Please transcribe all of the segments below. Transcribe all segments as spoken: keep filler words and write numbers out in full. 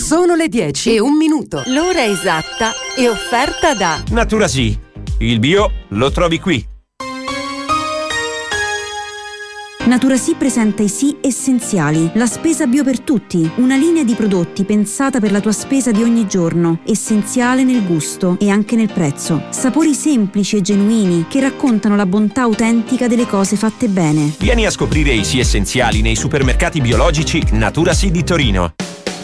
Sono le dieci e un minuto. L'ora esatta è offerta da Naturasì. Il bio lo trovi qui. Naturasì presenta i Sì Essenziali, la spesa bio per tutti, una linea di prodotti pensata per la tua spesa di ogni giorno, essenziale nel gusto e anche nel prezzo. Sapori semplici e genuini che raccontano la bontà autentica delle cose fatte bene. Vieni a scoprire i Sì Essenziali nei supermercati biologici Naturasì di Torino.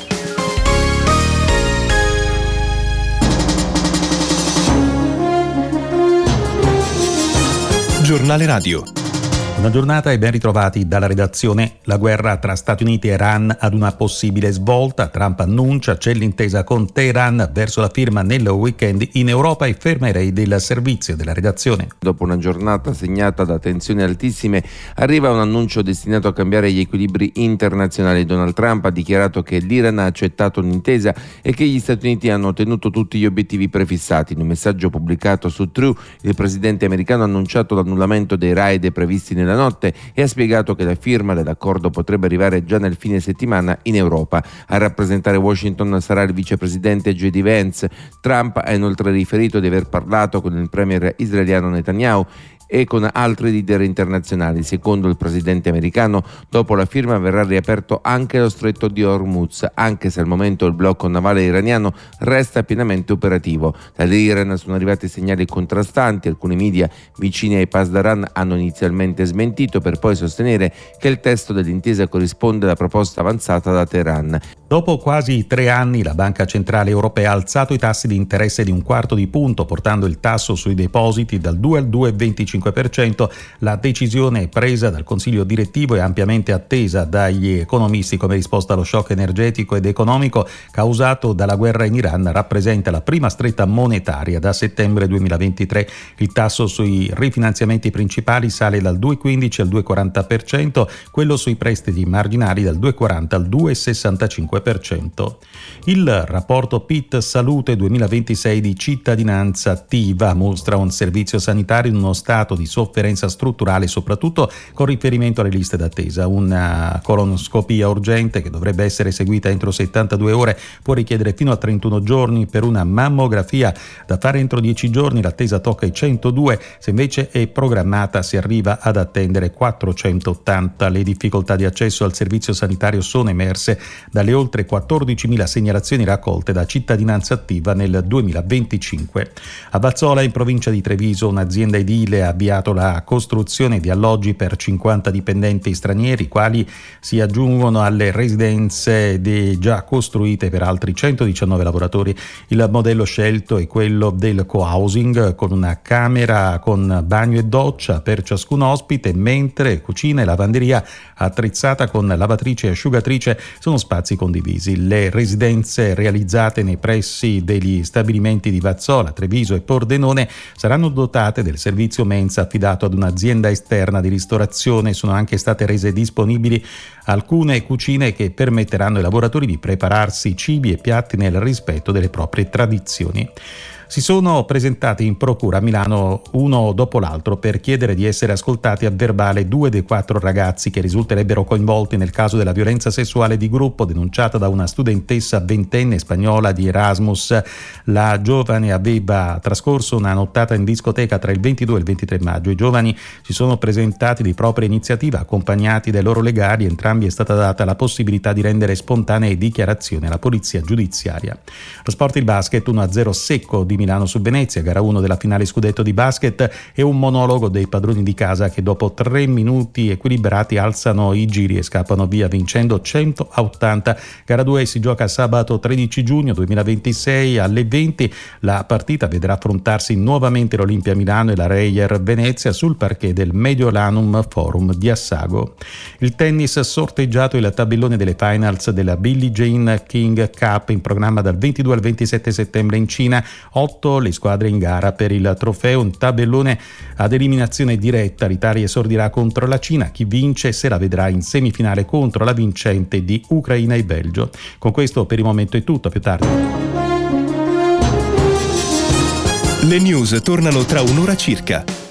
Giornale radio. Una giornata e ben ritrovati dalla redazione. La guerra tra Stati Uniti e Iran ad una possibile svolta. Trump annuncia c'è l'intesa con Teheran verso la firma nel weekend in Europa e ferma i raid del servizio della redazione. Dopo una giornata segnata da tensioni altissime, arriva un annuncio destinato a cambiare gli equilibri internazionali. Donald Trump ha dichiarato che l'Iran ha accettato un'intesa e che gli Stati Uniti hanno ottenuto tutti gli obiettivi prefissati. In un messaggio pubblicato su True, il presidente americano ha annunciato l'annullamento dei raid previsti nella notte e ha spiegato che la firma dell'accordo potrebbe arrivare già nel fine settimana in Europa. A rappresentare Washington sarà il vicepresidente J D Vance. Trump ha inoltre riferito di aver parlato con il premier israeliano Netanyahu e con altri leader internazionali. Secondo il presidente americano, dopo la firma verrà riaperto anche lo stretto di Hormuz, anche se al momento il blocco navale iraniano resta pienamente operativo. Dall'Iran sono arrivati segnali contrastanti. Alcuni media vicini ai Pasdaran hanno inizialmente smentito per poi sostenere che il testo dell'intesa corrisponde alla proposta avanzata da Teheran. Dopo quasi tre anni la Banca Centrale Europea ha alzato i tassi di interesse di un quarto di punto, portando il tasso sui depositi dal due al due virgola venticinque per cento. La decisione presa dal Consiglio direttivo è ampiamente attesa dagli economisti come risposta allo shock energetico ed economico causato dalla guerra in Iran. Rappresenta la prima stretta monetaria da settembre duemilaventitré. Il tasso sui rifinanziamenti principali sale dal due virgola quindici al due virgola quaranta per cento, quello sui prestiti marginali dal due virgola quaranta al due virgola sessantacinque per cento. Il rapporto P I T Salute duemilaventisei di Cittadinanza Attiva mostra un servizio sanitario in uno stato di sofferenza strutturale, soprattutto con riferimento alle liste d'attesa. Una colonoscopia urgente che dovrebbe essere eseguita entro settantadue ore può richiedere fino a trentuno giorni. Per una mammografia da fare entro dieci giorni l'attesa tocca i centodue, se invece è programmata si arriva ad attendere quattrocentottanta. Le difficoltà di accesso al servizio sanitario sono emerse dalle oltre quattordicimila segnalazioni raccolte da Cittadinanza Attiva nel duemilaventicinque. A Vazzola, in provincia di Treviso, un'azienda edile ha avviato la costruzione di alloggi per cinquanta dipendenti stranieri, quali si aggiungono alle residenze già costruite per altri centodiciannove lavoratori. Il modello scelto è quello del co-housing, con una camera con bagno e doccia per ciascun ospite, mentre cucina e lavanderia attrezzata con lavatrice e asciugatrice sono spazi condivisi. Le residenze realizzate nei pressi degli stabilimenti di Vazzola, Treviso e Pordenone saranno dotate del servizio mensa affidato ad un'azienda esterna di ristorazione. Sono anche state rese disponibili alcune cucine che permetteranno ai lavoratori di prepararsi cibi e piatti nel rispetto delle proprie tradizioni. Si sono presentati in procura a Milano uno dopo l'altro per chiedere di essere ascoltati a verbale due dei quattro ragazzi che risulterebbero coinvolti nel caso della violenza sessuale di gruppo denunciata da una studentessa ventenne spagnola di Erasmus. La giovane aveva trascorso una nottata in discoteca tra il ventidue e il ventitré maggio. I giovani si sono presentati di propria iniziativa accompagnati dai loro legali. Entrambi è stata data la possibilità di rendere spontanee dichiarazioni alla polizia giudiziaria. Lo sport, il basket, uno a zero secco di Milano su Venezia, gara uno della finale scudetto di basket, e un monologo dei padroni di casa che dopo tre minuti equilibrati alzano i giri e scappano via vincendo cento a ottanta. Gara due si gioca sabato tredici giugno duemilaventisei alle venti. La partita vedrà affrontarsi nuovamente l'Olimpia Milano e la Reyer Venezia sul parquet del Mediolanum Forum di Assago. Il tennis, sorteggiato il tabellone delle finals della Billie Jean King Cup in programma dal ventidue al ventisette settembre in Cina. Otto le squadre in gara per il trofeo, un tabellone ad eliminazione diretta. L'Italia esordirà contro la Cina, chi vince se la vedrà in semifinale contro la vincente di Ucraina e Belgio. Con questo per il momento è tutto, a più tardi. Le news tornano tra un'ora circa.